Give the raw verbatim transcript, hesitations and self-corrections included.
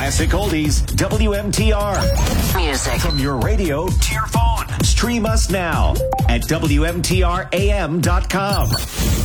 Classic oldies, W M T R. Music. From your radio to your phone. Stream us now at W M T R A M dot com.